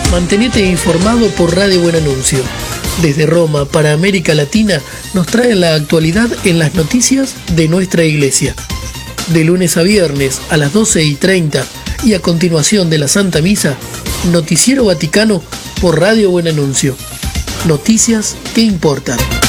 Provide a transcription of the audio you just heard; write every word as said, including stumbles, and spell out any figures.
Mantenete informado por Radio Buen Anuncio. Desde Roma para América Latina nos trae la actualidad en las noticias de nuestra iglesia. De lunes a viernes a las doce y treinta y a continuación de la Santa Misa, Noticiero Vaticano por Radio Buen Anuncio. Noticias que importan.